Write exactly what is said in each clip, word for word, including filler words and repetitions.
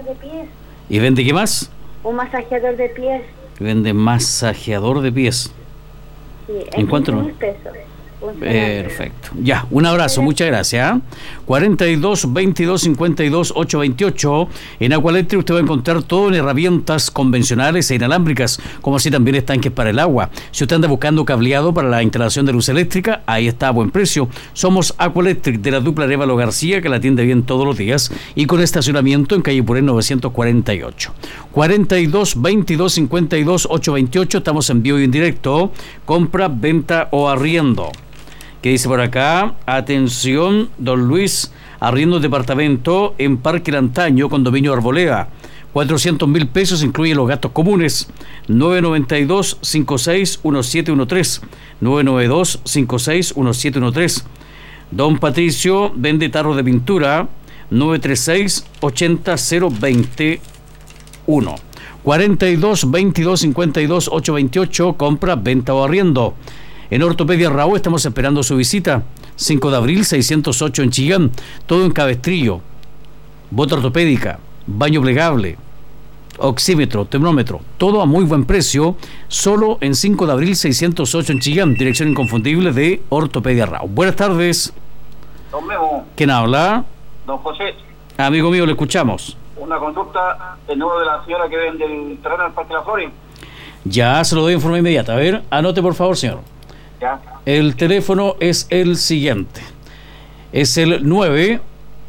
de pies. ¿Y vende qué más? Un masajeador de pies. Vende masajeador de pies. Sí, ¿En cuánto? mil pesos. Perfecto. Ya, un abrazo, muchas gracias. ¿eh? cuarenta y dos, veintidós, cincuenta y dos, ochocientos veintiocho. En Aqualectric usted va a encontrar todo en herramientas convencionales e inalámbricas, como así también estanques para el agua. Si usted anda buscando cableado para la instalación de luz eléctrica, ahí está a buen precio. Somos Aqualectric de la dupla Arévalo García, que la atiende bien todos los días, y con estacionamiento en calle Purén novecientos cuarenta y ocho. cuarenta y dos, veintidós, cincuenta y dos, ochocientos veintiocho. Estamos en vivo y en directo. Compra, venta o arriendo. Que dice por acá, atención, don Luis, arriendo departamento en Parque Lantaño, condominio Arboleda, cuatrocientos mil pesos, incluye los gastos comunes. Nueve nueve dos, cinco seis uno siete uno tres, nueve nueve dos, cinco seis uno siete uno tres. Don Patricio vende tarros de pintura, nueve tres seis, ochenta, cero veintiuno. cuarenta y dos, veintidós, cincuenta y dos, ochocientos veintiocho, compra, venta o arriendo. En Ortopedia Raúl estamos esperando su visita. cinco de abril, seiscientos ocho en Chillán. Todo en cabestrillo. Bota ortopédica, baño plegable, oxímetro, termómetro. Todo a muy buen precio. Solo en cinco de abril, seiscientos ocho en Chillán. Dirección inconfundible de Ortopedia Raúl. Buenas tardes. Don Memo. ¿Quién habla? Don José. Amigo mío, le escuchamos. Una conducta, el número de la señora que vende el terreno del Parque La Flores. Ya se lo doy en forma inmediata. A ver, anote por favor, señor. Ya. El teléfono es el siguiente. Es el nueve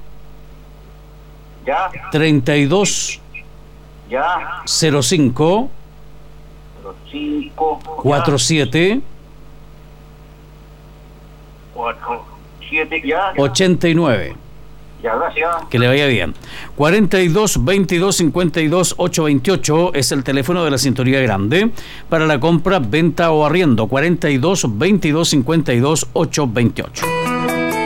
Ya. treinta y dos Ya. cero cinco Los cinco. cuarenta y siete Cuatro. Siete. Ya. ochenta y nueve. Ya, gracias. Que le vaya bien. cuarenta y dos, veintidós, cincuenta y dos, ochocientos veintiocho es el teléfono de la Sintonía Grande para la compra, venta o arriendo. cuarenta y dos, veintidós, cincuenta y dos, ochocientos veintiocho.